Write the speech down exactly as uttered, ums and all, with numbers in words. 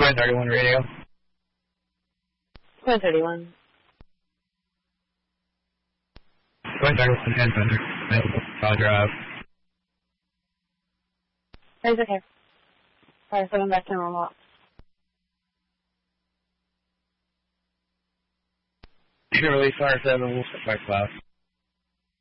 Square thirty-one radio. Square thirty-one. Square thirty-one, ten Thunder. I'll drive. It's okay. Fire seven back to normal. You can release Fire seven, we'll step back class.